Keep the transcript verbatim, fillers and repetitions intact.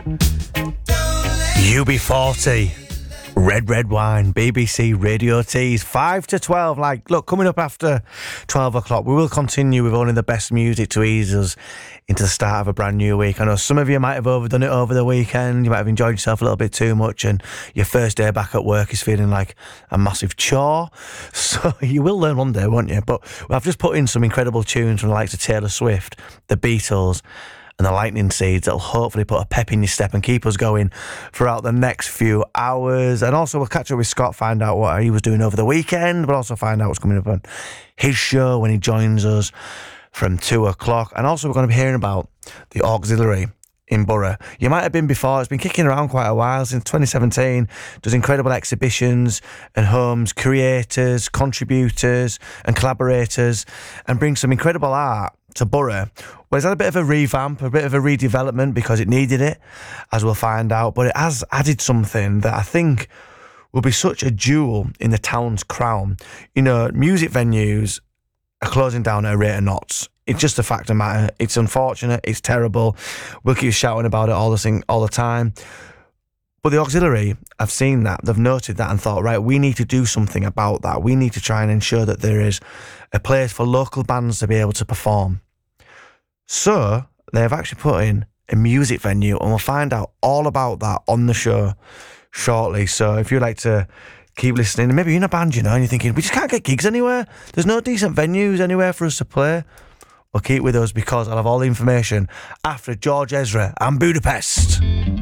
U B forty. Red Red Wine, B B C Radio Tees, five to twelve. Like, look, coming up after twelve o'clock, we will continue with only the best music to ease us into the start of a brand new week. I know some of you might have overdone it over the weekend. You might have enjoyed yourself a little bit too much, and your first day back at work is feeling like a massive chore. So you will learn one day, won't you? But I've just put in some incredible tunes from the likes of Taylor Swift, the Beatles, and the Lightning Seeds that'll hopefully put a pep in your step and keep us going throughout the next few hours. And also we'll catch up with Scott, find out what he was doing over the weekend, but also find out what's coming up on his show when he joins us from two o'clock. And also we're going to be hearing about the Auxiliary in Borough. You might have been before. It's been kicking around quite a while, since twenty seventeen. Does incredible exhibitions and homes creators, contributors and collaborators, and brings some incredible art to Borough. Well, it's had a bit of a revamp, a bit of a redevelopment because it needed it, as we'll find out. But it has added something that I think will be such a jewel in the town's crown. You know, music venues are closing down at a rate of knots. It's just a fact of matter. It's unfortunate. It's terrible. We'll keep shouting about it all the thing, all the time. But the Auxiliary have seen that. They've noted that and thought, right, we need to do something about that. We need to try and ensure that there is a place for local bands to be able to perform. So they've actually put in a music venue, and we'll find out all about that on the show shortly. So if you'd like to keep listening, and maybe you're in a band, you know, and you're thinking, we just can't get gigs anywhere. There's no decent venues anywhere for us to play. Well, keep with us because I'll have all the information after George Ezra and Budapest.